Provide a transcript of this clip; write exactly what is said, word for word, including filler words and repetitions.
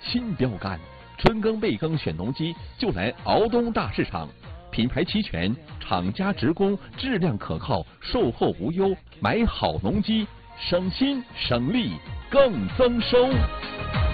新标杆。春耕备耕选农机，就来敖东大市场。品牌齐全，厂家直供，质量可靠，售后无忧。买好农机，省心省力更增收。